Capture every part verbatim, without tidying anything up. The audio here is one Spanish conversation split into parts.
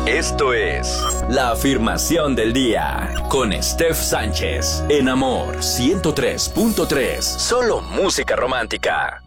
Esto es La Afirmación del Día con Steph Sánchez en Amor ciento tres punto tres. Solo música romántica.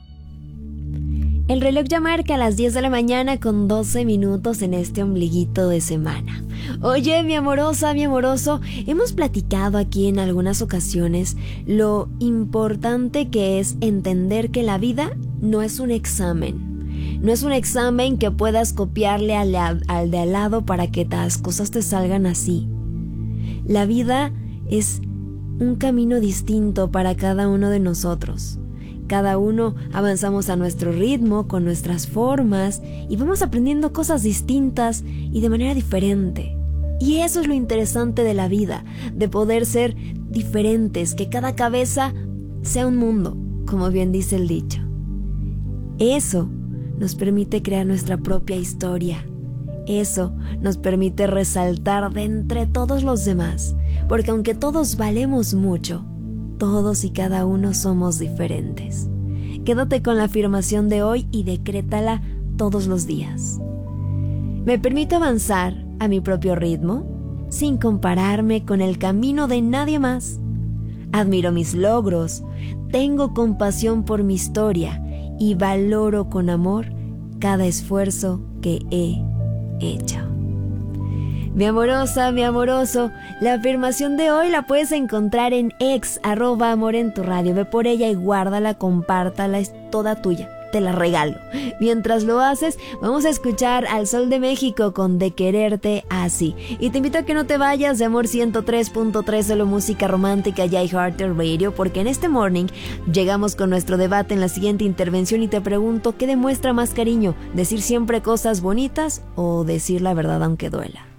El reloj ya marca las diez de la mañana con doce minutos en este ombliguito de semana. Oye, mi amorosa, mi amoroso, hemos platicado aquí en algunas ocasiones lo importante que es entender que la vida no es un examen. No es un examen que puedas copiarle al, al de al lado para que las cosas te salgan así. La vida es un camino distinto para cada uno de nosotros. Cada uno avanzamos a nuestro ritmo, con nuestras formas, y vamos aprendiendo cosas distintas y de manera diferente. Y eso es lo interesante de la vida, de poder ser diferentes, que cada cabeza sea un mundo, como bien dice el dicho. Eso nos permite crear nuestra propia historia. Eso nos permite resaltar de entre todos los demás, porque aunque todos valemos mucho, todos y cada uno somos diferentes. Quédate con la afirmación de hoy y decrétala todos los días. Me permito avanzar a mi propio ritmo, sin compararme con el camino de nadie más. Admiro mis logros, tengo compasión por mi historia y valoro con amor cada esfuerzo que he hecho. Mi amorosa, mi amoroso, la afirmación de hoy la puedes encontrar en ex, arroba amor en tu radio. Ve por ella y guárdala, compártala, es toda tuya. Te la regalo. Mientras lo haces, vamos a escuchar al Sol de México con De Quererte Así. Y te invito a que no te vayas de Amor ciento tres punto tres, solo música romántica y iHeart Radio, porque en este morning llegamos con nuestro debate en la siguiente intervención y te pregunto, ¿qué demuestra más cariño? ¿Decir siempre cosas bonitas o decir la verdad aunque duela?